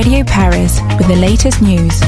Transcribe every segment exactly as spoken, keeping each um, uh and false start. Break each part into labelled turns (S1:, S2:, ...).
S1: Radio Paris with the latest news.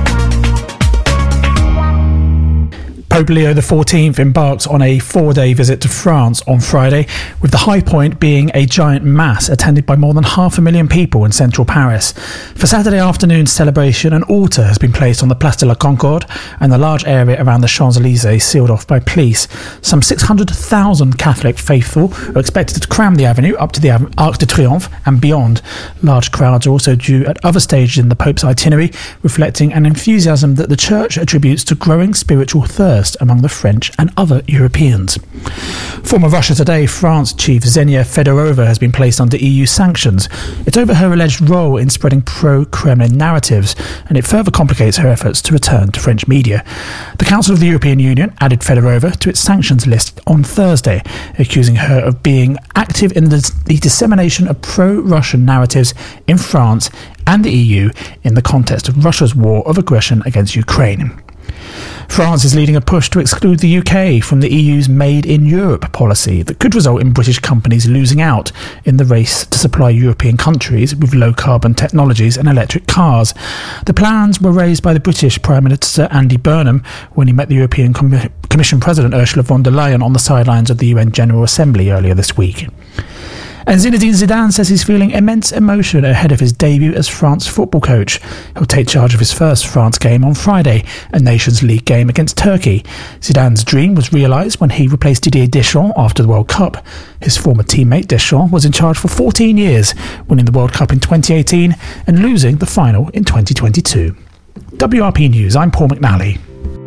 S2: Pope Leo the fourteenth embarks on a four-day visit to France on Friday, with the high point being a giant mass attended by more than half a million people in central Paris. For Saturday afternoon's celebration, an altar has been placed on the Place de la Concorde and the large area around the Champs-Élysées sealed off by police. Some six hundred thousand Catholic faithful are expected to cram the avenue up to the Arc de Triomphe and beyond. Large crowds are also due at other stages in the Pope's itinerary, reflecting an enthusiasm that the Church attributes to growing spiritual thirst among the French and other Europeans. Former Russia Today France chief Xenia Fedorova has been placed under E U sanctions. It's over her alleged role in spreading pro-Kremlin narratives, and it further complicates her efforts to return to French media. The Council of the European Union added Fedorova to its sanctions list on Thursday, accusing her of being active in the, the dissemination of pro-Russian narratives in France and the E U in the context of Russia's war of aggression against Ukraine. France is leading a push to exclude the U K from the E U's Made in Europe policy that could result in British companies losing out in the race to supply European countries with low-carbon technologies and electric cars. The plans were raised by the British Prime Minister Andy Burnham when he met the European Com- Commission President Ursula von der Leyen on the sidelines of the U N General Assembly earlier this week. And Zinedine Zidane says he's feeling immense emotion ahead of his debut as France football coach. He'll take charge of his first France game on Friday, a Nations League game against Turkey. Zidane's dream was realised when he replaced Didier Deschamps after the World Cup. His former teammate Deschamps was in charge for fourteen years, winning the World Cup in twenty eighteen and losing the final in twenty twenty-two. W R P News, I'm Paul McNally.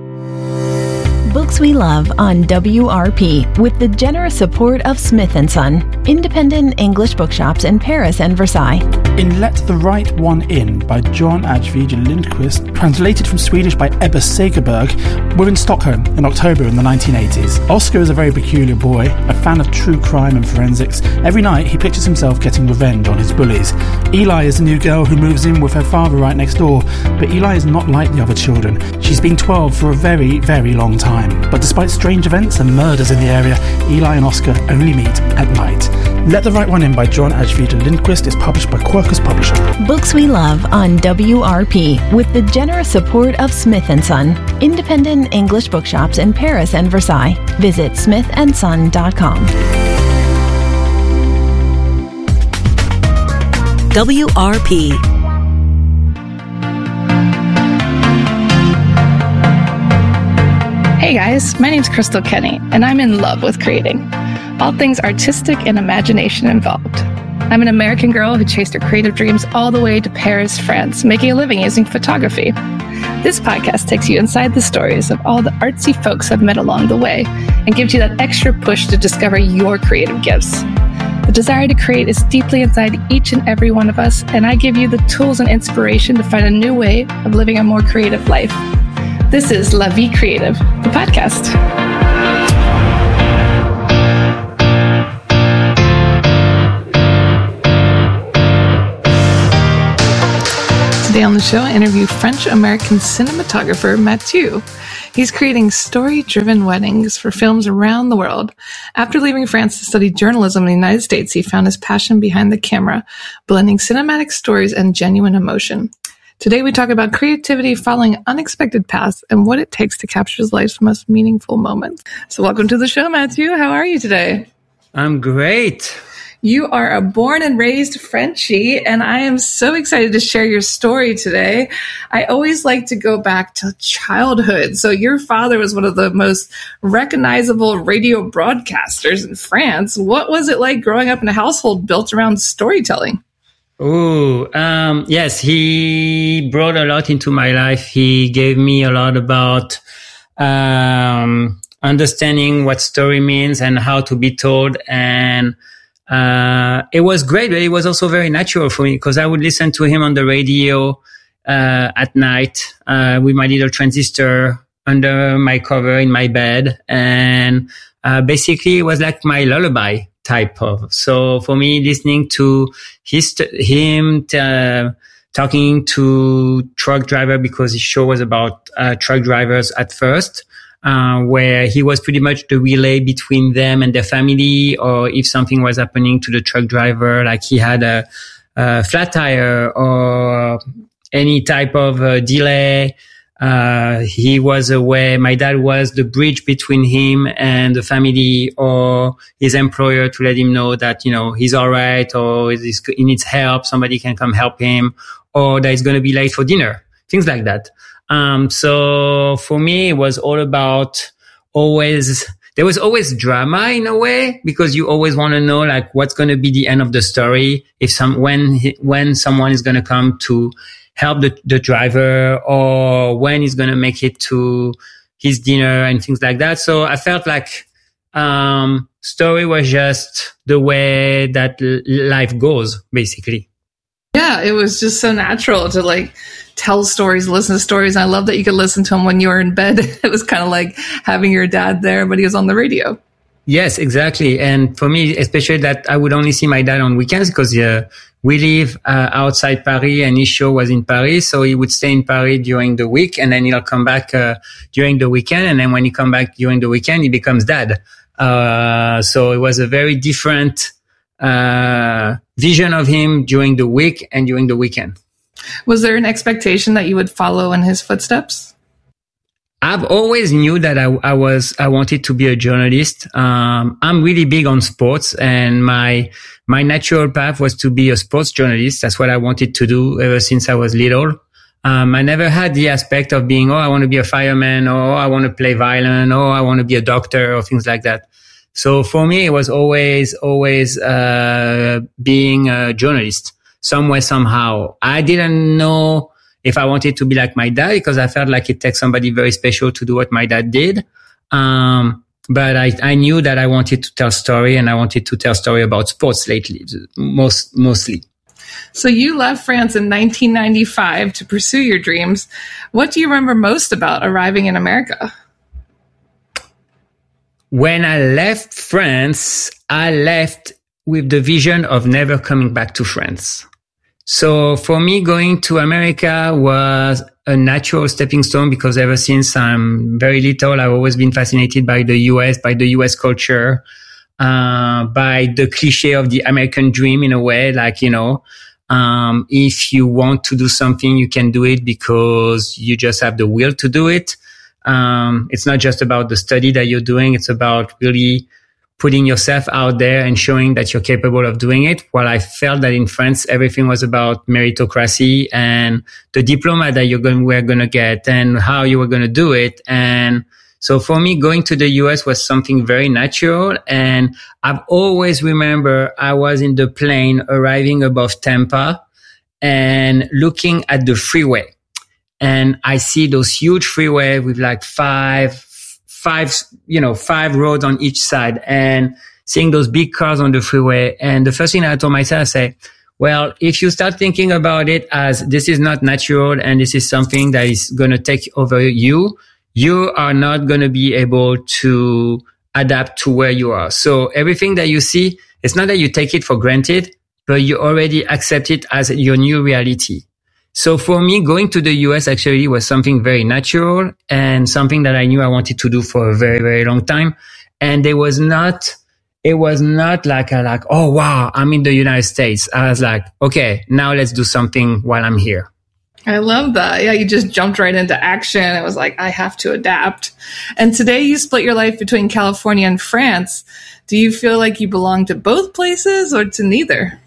S1: Books we love on W R P with the generous support of Smith and Son, independent English bookshops in Paris and Versailles.
S2: In Let the Right One In by John Ajvide Lindqvist, translated from Swedish by Ebba Segerberg, we're in Stockholm in October in the nineteen eighties. Oscar is a very peculiar boy, a fan of true crime and forensics. Every night he pictures himself getting revenge on his bullies. Eli is the new girl who moves in with her father right next door, but Eli is not like the other children. She's been twelve for a very, very long time. But despite strange events and murders in the area, Eli and Oscar only meet at night. Let the Right One In by John Ajvide Lindqvist is published by Quercus Publishing.
S1: Books we love on W R P with the generous support of Smith and Son, independent English bookshops in Paris and Versailles. Visit smith and son dot com.
S3: W R P.
S4: Hey guys, my name's Crystal Kenny, and I'm in love with creating. All things artistic and imagination involved. I'm an American girl who chased her creative dreams all the way to Paris, France, making a living using photography. This podcast takes you inside the stories of all the artsy folks I've met along the way and gives you that extra push to discover your creative gifts. The desire to create is deeply inside each and every one of us, and I give you the tools and inspiration to find a new way of living a more creative life. This is La Vie Creative, the podcast. Today on the show, I interview French-American cinematographer Mathieu. He's creating story-driven weddings for films around the world. After leaving France to study journalism in the United States, he found his passion behind the camera, blending cinematic stories and genuine emotion. Today we talk about creativity following unexpected paths and what it takes to capture life's most meaningful moments. So welcome to the show, Mathieu. How are you today?
S5: I'm great.
S4: You are a born and raised Frenchie, and I am so excited to share your story today. I always like to go back to childhood. So your father was one of the most recognizable radio broadcasters in France. What was it like growing up in a household built around storytelling?
S5: Oh, um, yes, he brought a lot into my life. He gave me a lot about um, understanding what story means and how to be told. And uh, it was great, but it was also very natural for me because I would listen to him on the radio uh, at night uh, with my little transistor under my cover in my bed. And uh, basically, it was like my lullaby type of. So for me, listening to his, him uh, talking to truck driver, because his show was about uh, truck drivers at first, uh, where he was pretty much the relay between them and their family, or if something was happening to the truck driver, like he had a uh, flat tire or any type of uh, delay. Uh, he was away. My dad was the bridge between him and the family or his employer to let him know that, you know, he's all right, or he's, he needs help. Somebody can come help him, or that he's going to be late for dinner. Things like that. Um, so for me, it was all about always, there was always drama in a way, because you always want to know, like, what's going to be the end of the story. If some, when, when someone is going to come to help the, the driver, or when he's going to make it to his dinner and things like that. So I felt like, um, story was just the way that l- life goes, basically.
S4: Yeah, it was just so natural to like tell stories, listen to stories. And I love that you could listen to them when you were in bed. It was kind of like having your dad there, but he was on the radio.
S5: Yes, exactly. And for me, especially that I would only see my dad on weekends, because uh, we live uh, outside Paris and his show was in Paris. So he would stay in Paris during the week, and then he'll come back uh, during the weekend. And then when he come back during the weekend, he becomes dad. Uh, so it was a very different uh, vision of him during the week and during the weekend.
S4: Was there an expectation that you would follow in his footsteps?
S5: I've always knew that I, I was, I wanted to be a journalist. Um, I'm really big on sports, and my, my natural path was to be a sports journalist. That's what I wanted to do ever since I was little. Um, I never had the aspect of being, oh, I want to be a fireman, or oh, I want to play violin, or oh, I want to be a doctor, or things like that. So for me, it was always, always, uh, being a journalist somewhere, somehow. I didn't know if I wanted to be like my dad, because I felt like it takes somebody very special to do what my dad did. Um, but I, I knew that I wanted to tell story, and I wanted to tell story about sports lately, most, mostly.
S4: So you left France in nineteen ninety-five to pursue your dreams. What do you remember most about arriving in America?
S5: When I left France, I left with the vision of never coming back to France. So for me, going to America was a natural stepping stone, because ever since I'm very little, I've always been fascinated by the U S, by the U S culture, uh, by the cliche of the American dream in a way, like, you know, um, if you want to do something, you can do it because you just have the will to do it. Um, it's not just about the study that you're doing. It's about really putting yourself out there and showing that you're capable of doing it. While I felt that in France, everything was about meritocracy and the diploma that you're going, we're going to get and how you were going to do it. And so for me, going to the U S was something very natural. And I've always remember I was in the plane arriving above Tampa and looking at the freeway. And I see those huge freeway with like five, five, you know, five roads on each side, and seeing those big cars on the freeway. And the first thing I told myself, I say, well, if you start thinking about it as this is not natural and this is something that is going to take over you, you are not going to be able to adapt to where you are. So everything that you see, it's not that you take it for granted, but you already accept it as your new reality. So for me, going to the U S actually was something very natural and something that I knew I wanted to do for a very, very long time. And it was not, it was not like, a, like, oh, wow, I'm in the United States. I was like, okay, now let's do something while I'm here.
S4: I love that. Yeah, you just jumped right into action. It was like, I have to adapt. And today you split your life between California and France. Do you feel like you belong to both places or to neither?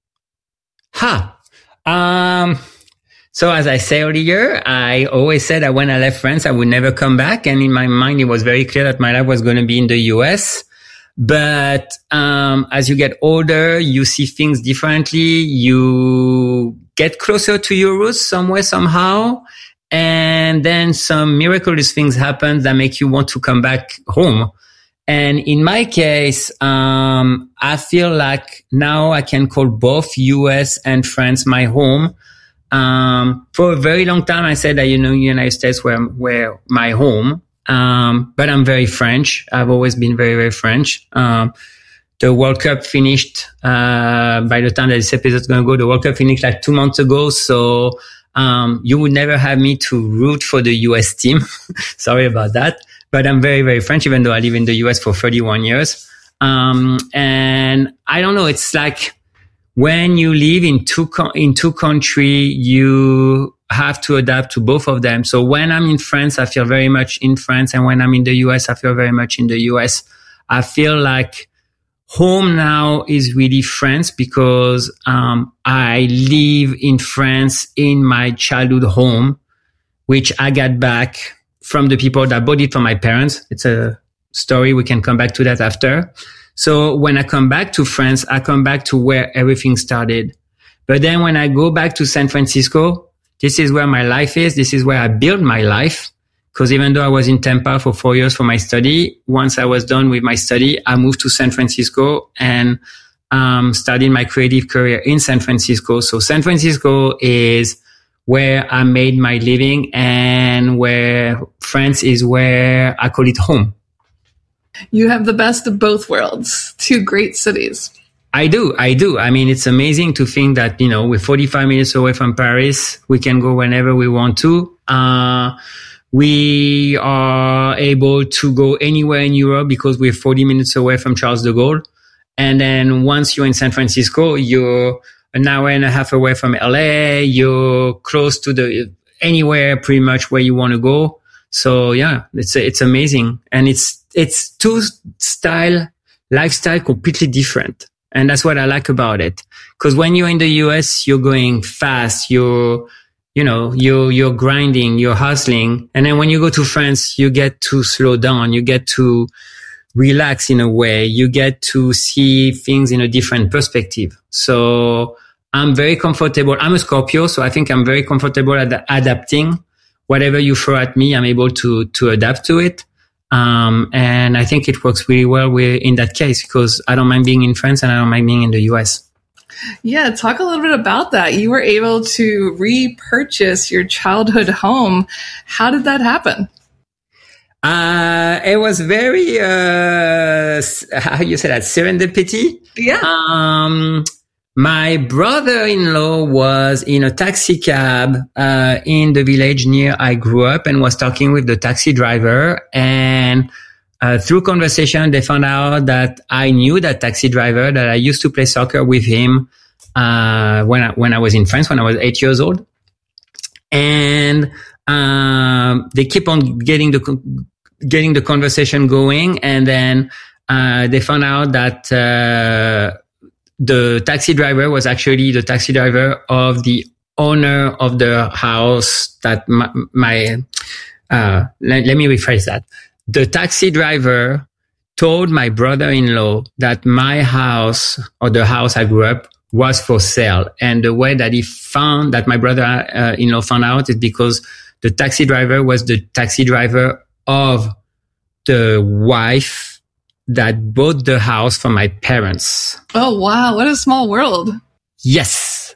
S5: Ha. Huh. Um, So as I said earlier, I always said that when I left France, I would never come back. And in my mind, it was very clear that my life was going to be in the U S. But um as you get older, you see things differently. You get closer to your roots somewhere, somehow. And then some miraculous things happen that make you want to come back home. And in my case, um I feel like now I can call both U S and France my home. Um, for a very long time, I said that, you know, United States were, were my home. Um, but I'm very French. I've always been very, very French. Um, the World Cup finished, uh, by the time that this episode is going to go, the World Cup finished like two months ago. So, um, you would never have me to root for the U S team. Sorry about that. But I'm very, very French, even though I live in the U S for thirty-one years. Um, and I don't know, it's like, when you live in two, co- in two countries, you have to adapt to both of them. So when I'm in France, I feel very much in France. And when I'm in the U S, I feel very much in the U S. I feel like home now is really France because um, I live in France in my childhood home, which I got back from the people that bought it for my parents. It's a story. We can come back to that after. So when I come back to France, I come back to where everything started. But then when I go back to San Francisco, this is where my life is. This is where I built my life. Because even though I was in Tampa for four years for my study, once I was done with my study, I moved to San Francisco and um, started my creative career in San Francisco. So San Francisco is where I made my living and where France is where I call it home.
S4: You have the best of both worlds, two great cities.
S5: I do. I do. I mean, it's amazing to think that, you know, we're forty-five minutes away from Paris. We can go whenever we want to. Uh, We are able to go anywhere in Europe because we're forty minutes away from Charles de Gaulle. And then once you're in San Francisco, you're an hour and a half away from L A. You're close to the anywhere pretty much where you want to go. So yeah, it's it's amazing. And it's it's two style lifestyle completely different. And that's what I like about it. Because when you're in the U S, you're going fast. You're You know, you're, you're grinding, you're hustling. And then when you go to France, you get to slow down. You get to relax in a way. You get to see things in a different perspective. So I'm very comfortable. I'm a Scorpio, so I think I'm very comfortable at adapting. Whatever you throw at me, I'm able to, to adapt to it. Um, and I think it works really well with, in that case, because I don't mind being in France and I don't mind being in the U S.
S4: Yeah, talk a little bit about that. You were able to repurchase your childhood home. How did that happen?
S5: Uh, it was very, uh, how you say that, serendipity?
S4: Yeah.
S5: Um, my brother-in-law was in a taxi cab, uh, in the village near I grew up and was talking with the taxi driver. And Uh, through conversation, they found out that I knew that taxi driver, that I used to play soccer with him, uh, when I, when I was in France, when I was eight years old. And, um, they keep on getting the, getting the conversation going. And then, uh, they found out that, uh, the taxi driver was actually the taxi driver of the owner of the house that my, my uh, let, let me rephrase that. The taxi driver told my brother-in-law that my house or the house I grew up was for sale. And the way that he found that my brother-in-law found out is because the taxi driver was the taxi driver of the wife that bought the house for my parents.
S4: Oh, wow. What a small world.
S5: Yes.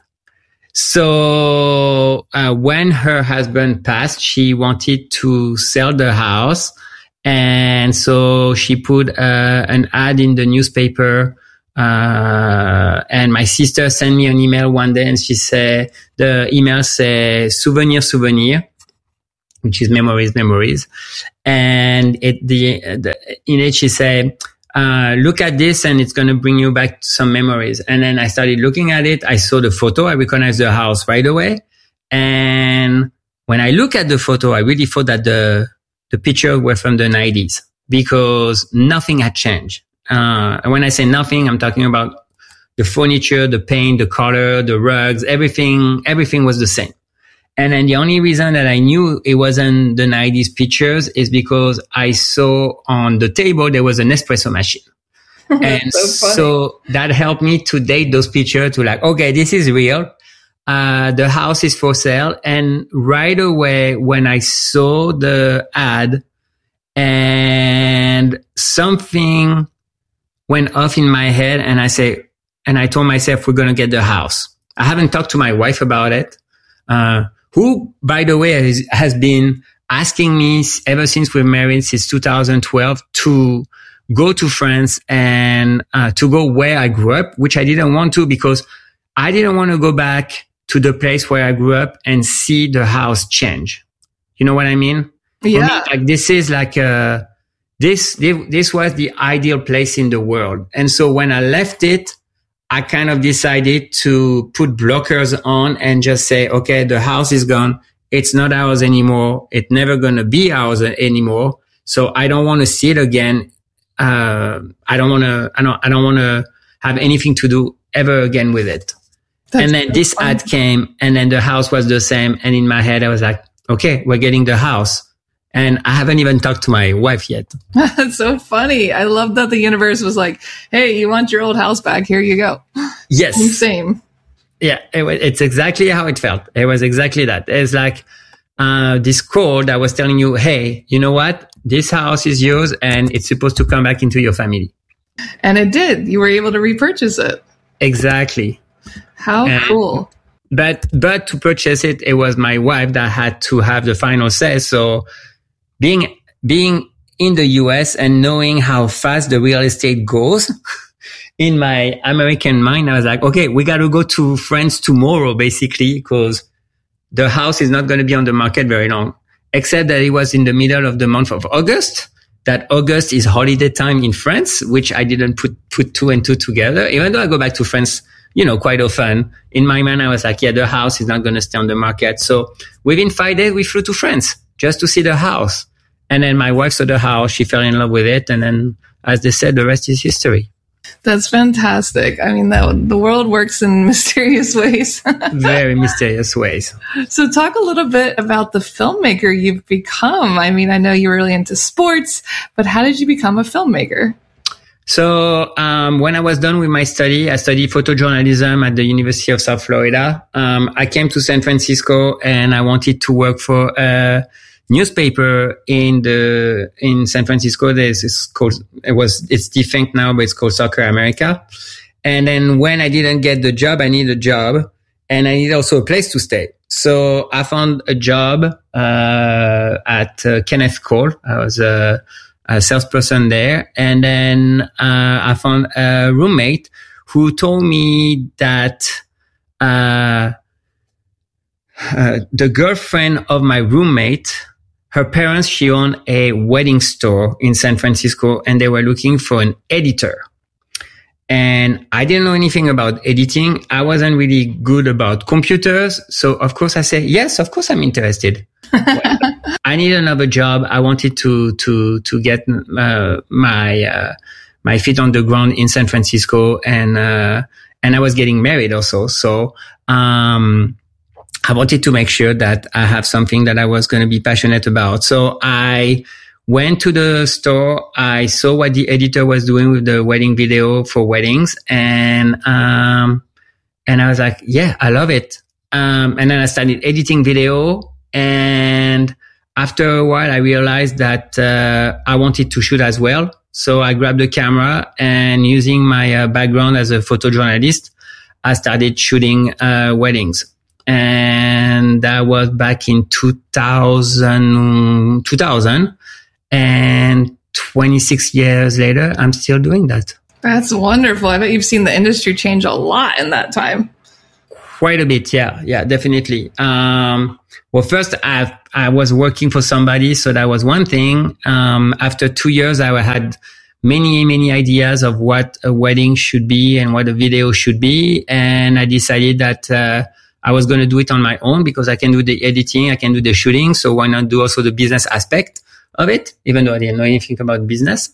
S5: So uh, when her husband passed, she wanted to sell the house. And so she put uh, an ad in the newspaper. Uh, and my sister sent me an email one day and she said, the email says souvenir, souvenir, which is memories, memories. And it, the, the in it, she said, uh, look at this and it's going to bring you back some memories. And then I started looking at it. I saw the photo. I recognized the house right away. And when I look at the photo, I really thought that the, the picture were from the nineties because nothing had changed. Uh, and when I say nothing, I'm talking about the furniture, the paint, the color, the rugs, everything, everything was the same. And then the only reason that I knew it wasn't the nineties pictures is because I saw on the table, there was an espresso machine. And so, so that helped me to date those pictures to like, okay, this is real. Uh, the house is for sale. And right away, when I saw the ad and something went off in my head and I say, and I told myself, we're going to get the house. I haven't talked to my wife about it. Uh, who, by the way, has, has been asking me ever since we're married since two thousand twelve to go to France and uh, to go where I grew up, which I didn't want to because I didn't want to go back to the place where I grew up and see the house change. You know what I mean?
S4: Yeah.
S5: For me, like this is like a, this, this was the ideal place in the world. And so when I left it, I kind of decided to put blockers on and just say, okay, the house is gone. It's not ours anymore. It's never going to be ours anymore. So I don't want to see it again. Uh, I don't want to, I don't, I don't want to have anything to do ever again with it. That's and then this fun. ad came, and then the house was the same. And in my head, I was like, okay, we're getting the house. And I haven't even talked to my wife yet.
S4: That's so funny. I love that the universe was like, hey, you want your old house back? Here you go.
S5: Yes.
S4: Same.
S5: Yeah, it, it's exactly how it felt. It was exactly that. It's like uh, this call that was telling you, hey, you know what? This house is yours and it's supposed to come back into your family.
S4: And it did. You were able to repurchase it.
S5: Exactly.
S4: How and, cool.
S5: But but to purchase it, it was my wife that had to have the final say. So being being in the U S and knowing how fast the real estate goes, in my American mind, I was like, okay, we got to go to France tomorrow, basically, because the house is not going to be on the market very long, except that it was in the middle of the month of August. That August is holiday time in France, which I didn't put, put two and two together. Even though I go back to France, you know, quite often, in my mind, I was like, yeah, the house is not going to stay on the market. So within five days, we flew to France just to see the house. And then my wife saw the house. She fell in love with it. And then, as they said, the rest is history.
S4: That's fantastic. I mean, that, the world works in mysterious ways.
S5: Very mysterious ways.
S4: So talk a little bit about the filmmaker you've become. I mean, I know you were really into sports, but how did you become a filmmaker?
S5: So um, when I was done with my study, I studied photojournalism at the University of South Florida. Um, I came to San Francisco and I wanted to work for a newspaper in the in San Francisco. There's it's called it was it's defunct now, but it's called Soccer America. And then when I didn't get the job, I needed a job, and I needed also a place to stay. So I found a job uh, at uh, Kenneth Cole. I was a, a salesperson there, and then uh, I found a roommate who told me that uh, uh, the girlfriend of my roommate, her parents, she owned a wedding store in San Francisco, and they were looking for an editor. And I didn't know anything about editing. I wasn't really good about computers. So of course I said, yes, of course I'm interested. Well, I need another job. I wanted to, to, to get, uh, my, uh, my feet on the ground in San Francisco, and, uh, and I was getting married also. So, um, I wanted to make sure that I have something that I was going to be passionate about. So I went to the store. I saw what the editor was doing with the wedding video for weddings. And, um, and I was like, yeah, I love it. Um, and then I started editing video. And after a while, I realized that, uh, I wanted to shoot as well. So I grabbed the camera, and using my uh, background as a photojournalist, I started shooting, uh, weddings. And that was back in two thousand, two thousand. And twenty-six years later, I'm still doing that.
S4: That's wonderful. I bet you've seen the industry change a lot in that time.
S5: Quite a bit. Yeah. Yeah, definitely. Um, well, first I, I was working for somebody. So that was one thing. Um, after two years, I had many, many ideas of what a wedding should be and what a video should be. And I decided that, uh, I was going to do it on my own because I can do the editing, I can do the shooting. So why not do also the business aspect of it, even though I didn't know anything about business.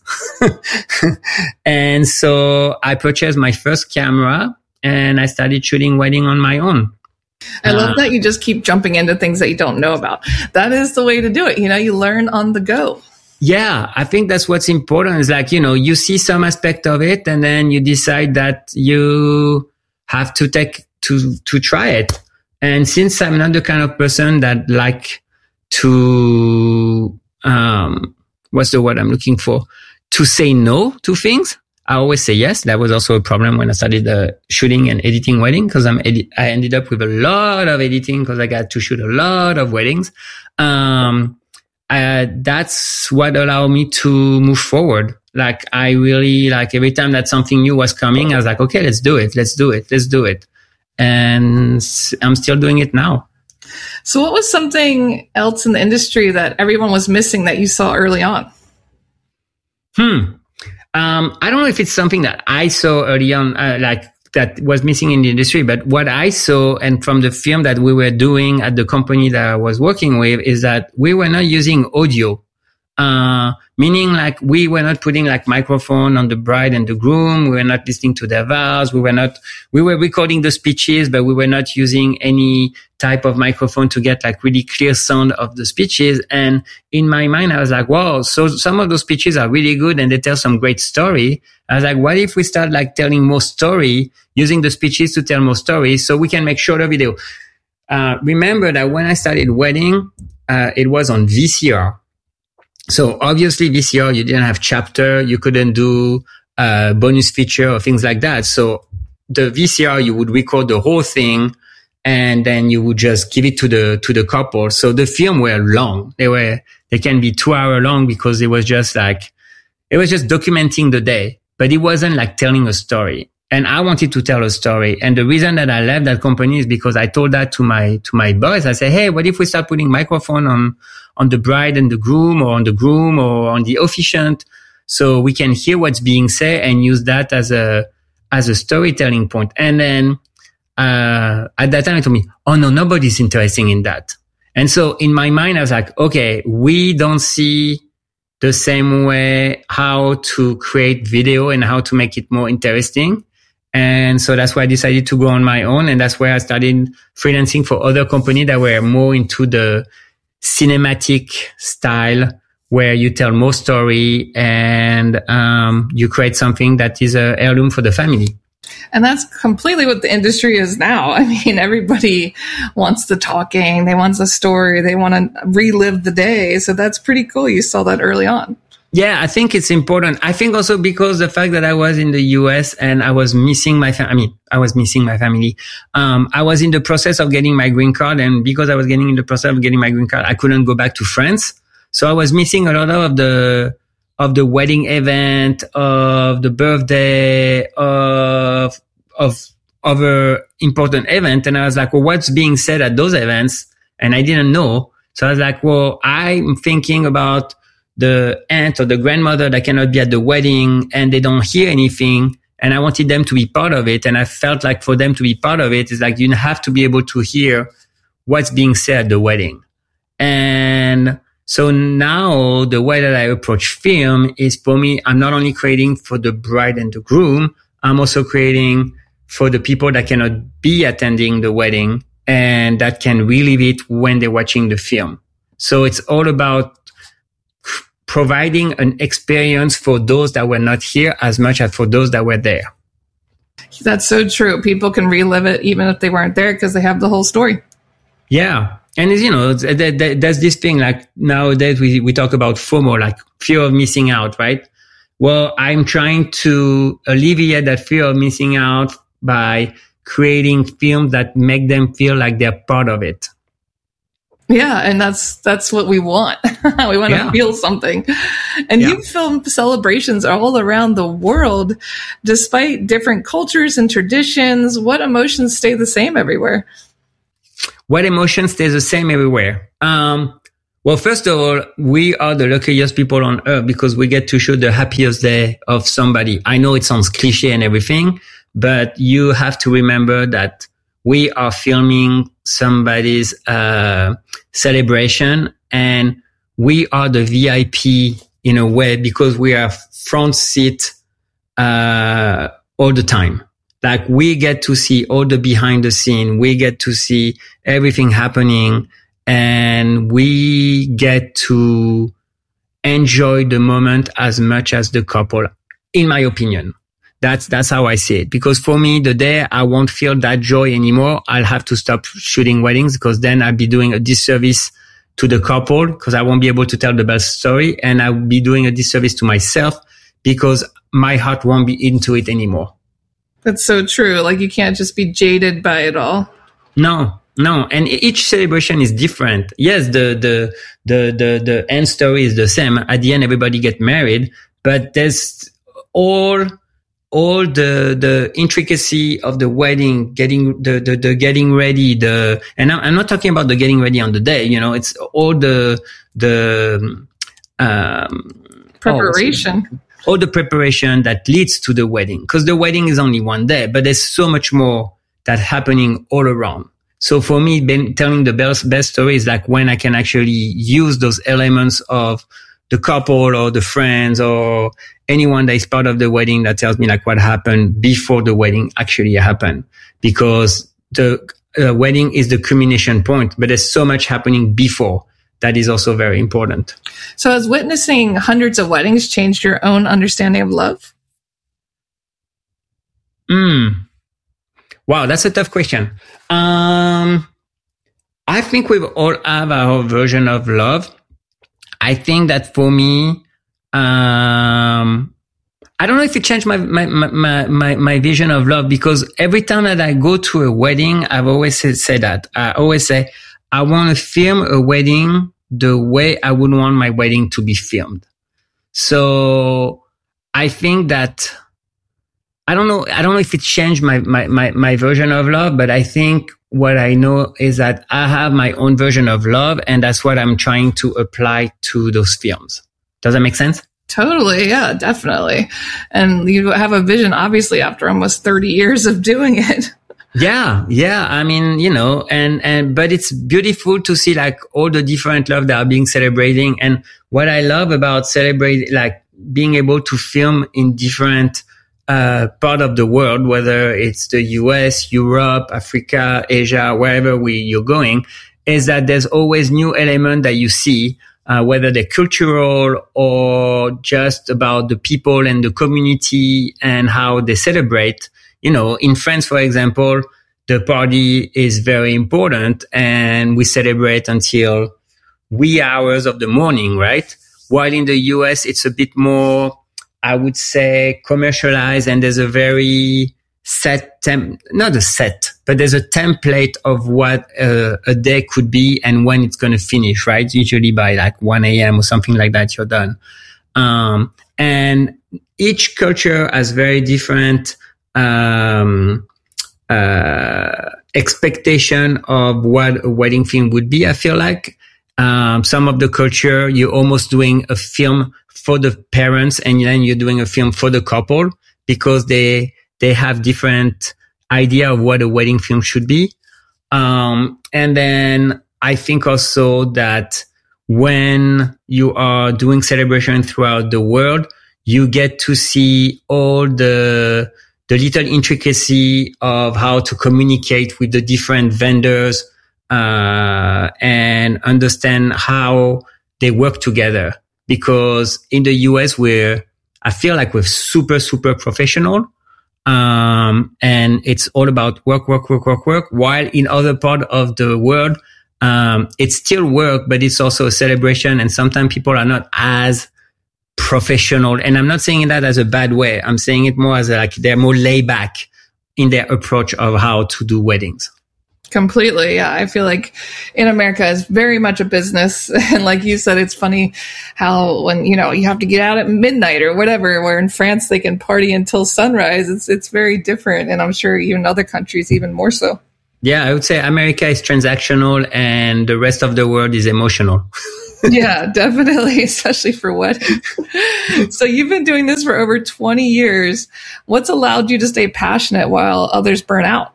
S5: And so I purchased my first camera and I started shooting wedding on my own.
S4: I love uh, that you just keep jumping into things that you don't know about. That is the way to do it. You know, you learn on the go.
S5: Yeah, I think that's what's important. Is like, you know, you see some aspect of it and then you decide that you have to take to, to try it. And since I'm not the kind of person that like to, um, what's the word I'm looking for? To say no to things. I always say yes. That was also a problem when I started uh, shooting and editing wedding, because I'm edi- I ended up with a lot of editing because I got to shoot a lot of weddings. Um, uh, that's what allowed me to move forward. Like I really like every time that something new was coming, I was like, okay, let's do it. Let's do it. Let's do it. And I'm still doing it now.
S4: So what was something else in the industry that everyone was missing that you saw early on?
S5: Hmm. Um, I don't know if it's something that I saw early on, uh, like that was missing in the industry. But what I saw, and from the film that we were doing at the company that I was working with, is that we were not using audio. Uh, meaning like we were not putting like microphone on the bride and the groom. We were not listening to their vows. We were not, we were recording the speeches, but we were not using any type of microphone to get like really clear sound of the speeches. And in my mind, I was like, wow, so some of those speeches are really good and they tell some great story. I was like, what if we start like telling more story, using the speeches to tell more stories so we can make shorter video? Uh, remember that when I started wedding, uh, it was on V C R. So obviously V C R, you didn't have chapter, you couldn't do uh bonus feature or things like that. So the V C R, you would record the whole thing and then you would just give it to the to the couple. So the film were long. They were they can be two hour long because it was just like it was just documenting the day, but it wasn't like telling a story. And I wanted to tell a story. And the reason that I left that company is because I told that to my, to my boss. I said, hey, what if we start putting microphone on, on the bride and the groom or on the groom or on the officiant so we can hear what's being said and use that as a, as a storytelling point. And then, uh, at that time he told me, oh no, nobody's interested in that. And so in my mind, I was like, okay, we don't see the same way how to create video and how to make it more interesting. And so that's why I decided to go on my own. And that's where I started freelancing for other companies that were more into the cinematic style, where you tell more story and um, you create something that is a heirloom for the family.
S4: And that's completely what the industry is now. I mean, everybody wants the talking. They want the story. They want to relive the day. So that's pretty cool. You saw that early on.
S5: Yeah, I think it's important. I think also because the fact that I was in the U S and I was missing my family, I mean, I was missing my family. Um, I was in the process of getting my green card. And because I was getting in the process of getting my green card, I couldn't go back to France. So I was missing a lot of the, of the wedding event, of the birthday, of, of other important event. And I was like, well, what's being said at those events? And I didn't know. So I was like, well, I'm thinking about the aunt or the grandmother that cannot be at the wedding and they don't hear anything. And I wanted them to be part of it. And I felt like for them to be part of it is like, you have to be able to hear what's being said at the wedding. And so now the way that I approach film is, for me, I'm not only creating for the bride and the groom, I'm also creating for the people that cannot be attending the wedding and that can relive it when they're watching the film. So it's all about providing an experience for those that were not here as much as for those that were there.
S4: That's so true. People can relive it even if they weren't there because they have the whole story.
S5: Yeah. And you know, there's this thing like nowadays we, we talk about FOMO, like fear of missing out, right? Well, I'm trying to alleviate that fear of missing out by creating films that make them feel like they're part of it.
S4: Yeah, and that's that's what we want. We want yeah. to feel something. And yeah. you filmed celebrations all around the world, despite different cultures and traditions. What emotions stay the same everywhere? What emotions stay the same everywhere? Um, well, first of all, we are the luckiest people on earth because we get to show the happiest day of somebody. I know it sounds cliche and everything, but you have to remember that we are filming somebody's uh celebration and we are the V I P in a way because we are front seat uh all the time. Like we get to see all the behind the scene, we get to see everything happening and we get to enjoy the moment as much as the couple, in my opinion. That's, that's how I see it. Because for me, the day I won't feel that joy anymore, I'll have to stop shooting weddings because then I'll be doing a disservice to the couple because I won't be able to tell the best story and I'll be doing a disservice to myself because my heart won't be into it anymore. That's so true. Like you can't just be jaded by it all.
S5: No, no. And each celebration is different. Yes, the, the, the, the, the end story is the same. At the end, everybody get married, but there's all, all the, the intricacy of the wedding, getting the, the, the getting ready, the, and I'm not talking about the getting ready on the day, you know, it's all the, the, um,
S4: preparation.
S5: Oh, all the preparation that leads to the wedding. Because the wedding is only one day, but there's so much more that's happening all around. So for me, been telling the best, best story is like when I can actually use those elements of the couple or the friends or anyone that is part of the wedding that tells me like what happened before the wedding actually happened. Because the uh, wedding is the culmination point, but there's so much happening before that is also very important.
S4: So has witnessing hundreds of weddings changed your own understanding of love?
S5: Mm. Wow, that's a tough question. Um, I think we all have our version of love. I think that for me, um, I don't know if it changed my, my, my, my, my vision of love, because every time that I go to a wedding, I've always said, say that. I always say, I want to film a wedding the way I would want my wedding to be filmed. So I think that, I don't know, I don't know if it changed my, my, my, my version of love, but I think what I know is that I have my own version of love, and that's what I'm trying to apply to those films. Does that make sense?
S4: Totally. Yeah, definitely. And you have a vision, obviously, after almost thirty years of doing it.
S5: Yeah. Yeah. I mean, you know, and, and, but it's beautiful to see like all the different love that are being celebrating. And what I love about celebrating, like being able to film in different uh, part of the world, whether it's the U S, Europe, Africa, Asia, wherever we, you're going, is that there's always new element that you see, uh, whether they're cultural or just about the people and the community and how they celebrate. You know, in France, for example, the party is very important and we celebrate until wee hours of the morning, right? While in the U S, it's a bit more, I would say, commercialized, and there's a very set temp, not a set, but there's a template of what uh, a day could be and when it's going to finish, right? Usually by like one a.m. or something like that, you're done. Um, and each culture has very different um, uh, expectation of what a wedding film would be. I feel like, um, some of the culture, you're almost doing a film for the parents and then you're doing a film for the couple because they, they have different idea of what a wedding film should be. Um, and then I think also that when you are doing celebration throughout the world, you get to see all the, the little intricacy of how to communicate with the different vendors, uh, and understand how they work together. Because in the U S, we're, I feel like we're super, super professional. Um, and it's all about work, work, work, work, work. While in other part of the world, um, it's still work, but it's also a celebration. And sometimes people are not as professional. And I'm not saying that as a bad way. I'm saying it more as a, like they're more laid back in their approach of how to do weddings.
S4: Completely. Yeah. I feel like in America it's very much a business. And like you said, it's funny how when, you know, you have to get out at midnight or whatever, where in France they can party until sunrise. It's, it's very different. And I'm sure even other countries even more so.
S5: Yeah. I would say America is transactional and the rest of the world is emotional.
S4: Yeah, definitely, especially for weddings. So you've been doing this for over twenty years. What's allowed you to stay passionate while others burn out?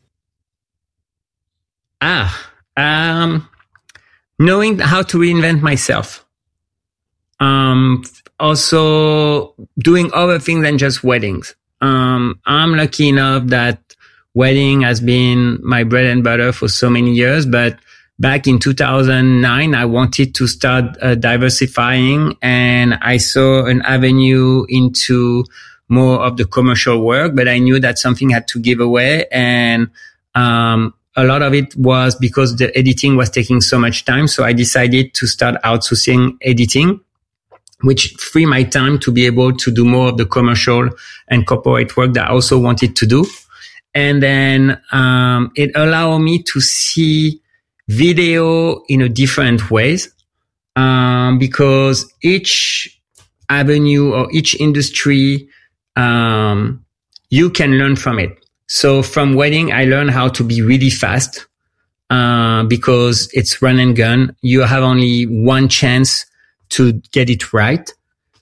S5: Ah, um, knowing how to reinvent myself. Um, also doing other things than just weddings. Um, I'm lucky enough that wedding has been my bread and butter for so many years, but back in two thousand nine, I wanted to start uh, diversifying, and I saw an avenue into more of the commercial work, but I knew that something had to give away. And, um, a lot of it was because the editing was taking so much time. So I decided to start outsourcing editing, which free my time to be able to do more of the commercial and corporate work that I also wanted to do. And then, um, it allowed me to see video in a different ways, um, because each avenue or each industry, um, you can learn from it. So from wedding, I learned how to be really fast, uh, because it's run and gun. You have only one chance to get it right.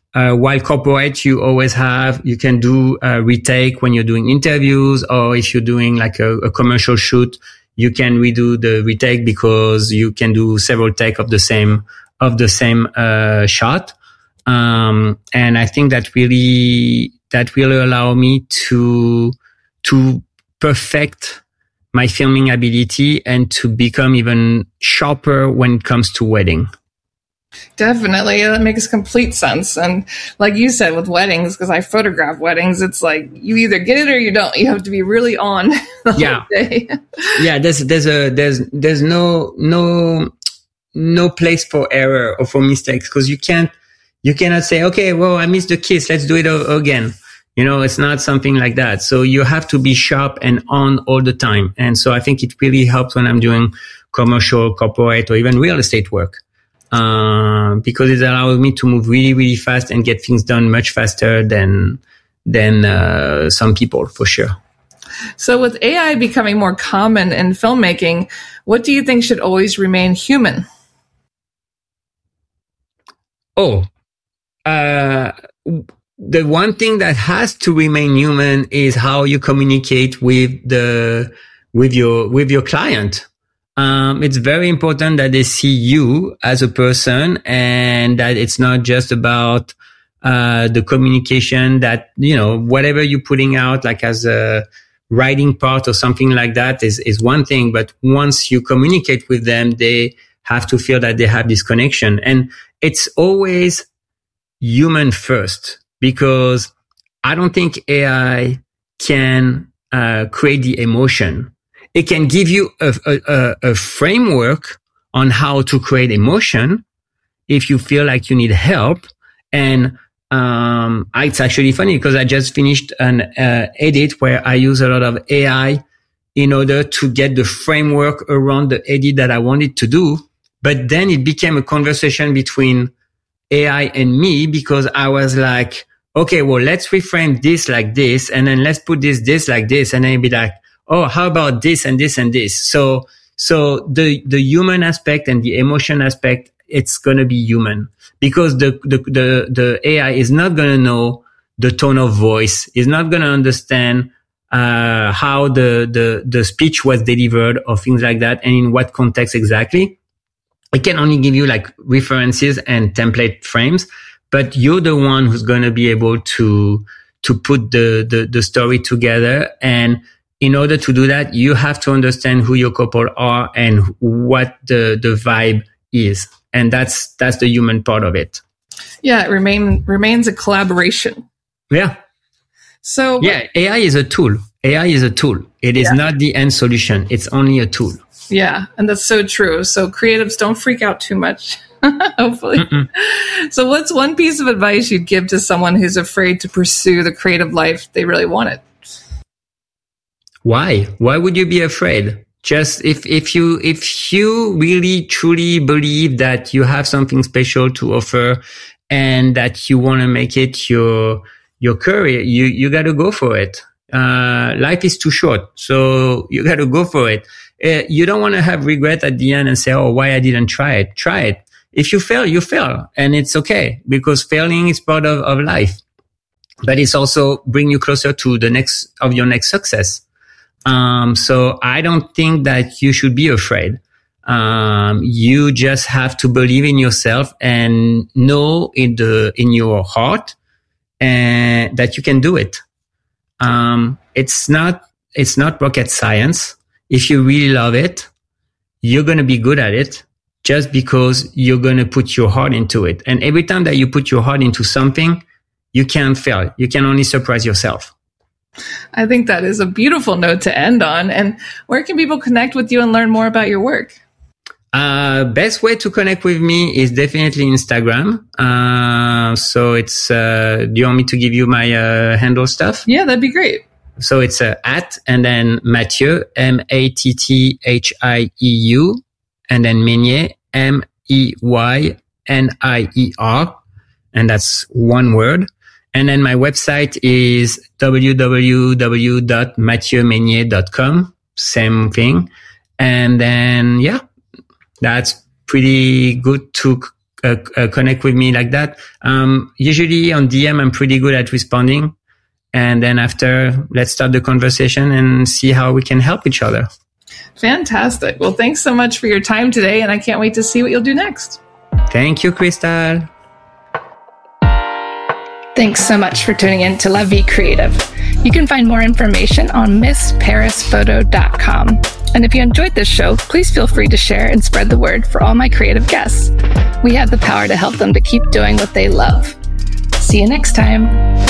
S5: Uh, while corporate, you always have, you can do a retake when you're doing interviews, or if you're doing like a, a commercial shoot, you can redo the retake because you can do several take of the same, of the same, uh, shot. Um, and I think that really, that will allow me to, to perfect my filming ability and to become even sharper when it comes to wedding.
S4: Definitely. That makes complete sense. And like you said, with weddings, because I photograph weddings, it's like you either get it or you don't. You have to be really on the
S5: yeah.
S4: whole day.
S5: yeah. There's, there's a, there's, there's no, no, no place for error or for mistakes, because you can't, you cannot say, okay, well, I missed the kiss. Let's do it again. You know, it's not something like that. So you have to be sharp and on all the time. And so I think it really helps when I'm doing commercial, corporate, or even real estate work. Uh, because it allows me to move really, really fast and get things done much faster than, than, uh, some people, for sure.
S4: So with A I becoming more common in filmmaking, what do you think should always remain human?
S5: Oh, uh, the one thing that has to remain human is how you communicate with the, with your, with your client. Um, it's very important that they see you as a person, and that it's not just about, uh, the communication that, you know, whatever you're putting out, like as a writing part or something like that is, is one thing. But once you communicate with them, they have to feel that they have this connection. And it's always human first, because I don't think A I can, uh, create the emotion. It can give you a, a, a framework on how to create emotion if you feel like you need help. And um, it's actually funny because I just finished an uh, edit where I use a lot of A I in order to get the framework around the edit that I wanted to do. But then it became a conversation between A I and me, because I was like, okay, well, let's reframe this like this, and then let's put this, this like this, and then it'd be like, oh, how about this and this and this? So, so the, the human aspect and the emotion aspect, it's going to be human, because the, the, the, the A I is not going to know the tone of voice, is not going to understand, uh, how the, the, the speech was delivered or things like that, and in what context exactly. It can only give you like references and template frames, but you're the one who's going to be able to, to put the, the, the story together. And in order to do that, you have to understand who your couple are and what the, the vibe is. And that's, that's the human part of it.
S4: Yeah, it remain, remains a collaboration.
S5: Yeah.
S4: So
S5: yeah, A I is a tool. A I is a tool. It is yeah. not the end solution. It's only a tool.
S4: Yeah, and that's so true. So creatives, don't freak out too much, hopefully. Mm-mm. So what's one piece of advice you'd give to someone who's afraid to pursue the creative life they really wanted?
S5: Why? Why would you be afraid? Just if, if you, if you really truly believe that you have something special to offer and that you want to make it your, your career, you, you got to go for it. Uh, life is too short. So you got to go for it. Uh, you don't want to have regret at the end and say, oh, why I didn't try it. Try it. If you fail, you fail, and it's okay, because failing is part of, of life, but it's also bring you closer to the next of your next success. Um, so I don't think that you should be afraid. Um, you just have to believe in yourself and know in the, in your heart, and that you can do it. Um, it's not, it's not rocket science. If you really love it, you're going to be good at it, just because you're going to put your heart into it. And every time that you put your heart into something, you can't fail. You can only surprise yourself.
S4: I think that is a beautiful note to end on. And where can people connect with you and learn more about your work?
S5: Uh, best way to connect with me is definitely Instagram. Uh, so it's, uh, do you want me to give you my, uh, handle stuff?
S4: Yeah, that'd be great.
S5: So it's, uh, at, and then Mathieu, M A T T H I E U, and then Meynier, M E Y N I E R. And that's one word. And then my website is w w w dot mathieu meynier dot com. Same thing. And then, yeah, that's pretty good to uh, uh, connect with me like that. Um, usually on D M, I'm pretty good at responding. And then after, let's start the conversation and see how we can help each other.
S4: Fantastic. Well, thanks so much for your time today, and I can't wait to see what you'll do next.
S5: Thank you, Crystal.
S4: Thanks so much for tuning in to La Vie Creative. You can find more information on miss paris photo dot com. And if you enjoyed this show, please feel free to share and spread the word for all my creative guests. We have the power to help them to keep doing what they love. See you next time.